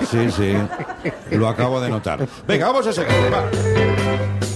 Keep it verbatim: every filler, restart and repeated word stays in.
sí, sí. Lo acabo de notar. Venga, vamos a seguir. Va.